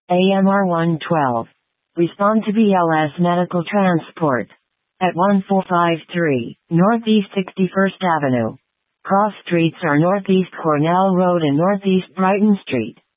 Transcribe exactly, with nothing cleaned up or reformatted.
A M R one twelve. Respond to B L S Medical Transport. At one four five three, Northeast sixty-first Avenue. Cross streets are Northeast Cornell Road and Northeast Brighton Street.